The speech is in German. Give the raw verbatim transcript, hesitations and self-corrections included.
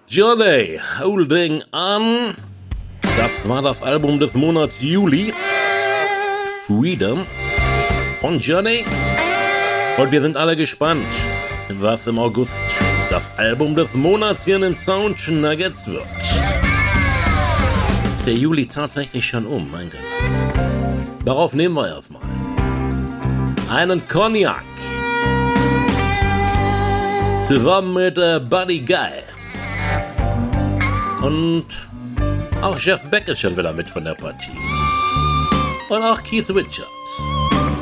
Johnny, Holding On. Das war das Album des Monats Juli. Freedom von Johnny. Und wir sind alle gespannt, was im August das Album des Monats hier in den Sound Nuggets wird. Der Juli tatsächlich schon um, mein Gott. Darauf nehmen wir erstmal einen Cognac. Zusammen mit äh, Buddy Guy. Und auch Jeff Beck ist schon wieder mit von der Partie. Und auch Keith Richards.